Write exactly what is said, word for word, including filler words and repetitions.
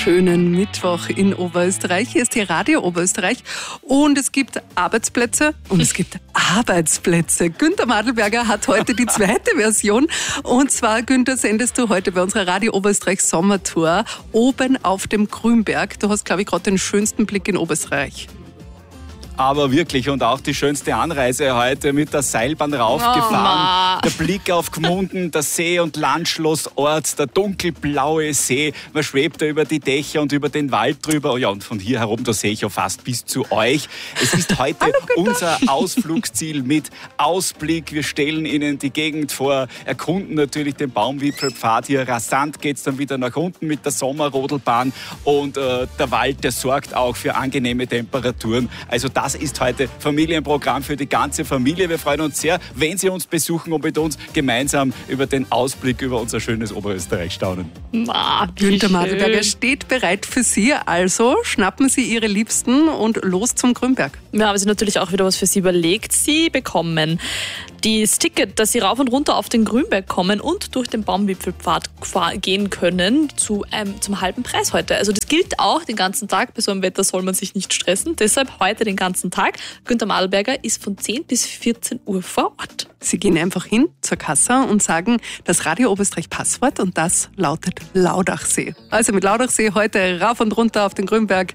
schönen Mittwoch in Oberösterreich. Hier ist hier Radio Oberösterreich und es gibt Arbeitsplätze und es gibt Arbeitsplätze. Günther Madlberger hat heute die zweite Version und zwar, Günther, sendest du heute bei unserer Radio Oberösterreich Sommertour oben auf dem Grünberg. Du hast, glaube ich, gerade den schönsten Blick in Oberösterreich. Aber wirklich, und auch die schönste Anreise heute mit der Seilbahn raufgefahren. Oh, der Blick auf Gmunden, der See- und Landschlossort, der dunkelblaue See. Man schwebt da über die Dächer und über den Wald drüber. Oh ja, und von hier herum, da sehe ich ja fast bis zu euch. Es ist heute Hallo, unser Ausflugsziel mit Ausblick. Wir stellen Ihnen die Gegend vor, erkunden natürlich den Baumwipfelpfad. Hier rasant geht es dann wieder nach unten mit der Sommerrodelbahn. Und äh, der Wald, der sorgt auch für angenehme Temperaturen. Also das Das ist heute Familienprogramm für die ganze Familie. Wir freuen uns sehr, wenn Sie uns besuchen und mit uns gemeinsam über den Ausblick über unser schönes Oberösterreich staunen. Ah, Günther Madlberger steht bereit für Sie. Also schnappen Sie Ihre Liebsten und los zum Grünberg. Wir haben sich natürlich auch wieder was für Sie überlegt. Sie bekommen das Ticket, dass Sie rauf und runter auf den Grünberg kommen und durch den Baumwipfelpfad gehen können zu, ähm, zum halben Preis heute. Also das gilt auch den ganzen Tag. Bei so einem Wetter soll man sich nicht stressen. Deshalb heute den ganzen Tag. Günther Madlberger ist von zehn bis vierzehn Uhr vor Ort. Sie gehen einfach hin zur Kasse und sagen das Radio Oberösterreich Passwort und das lautet Laudachsee. Also mit Laudachsee heute rauf und runter auf den Grünberg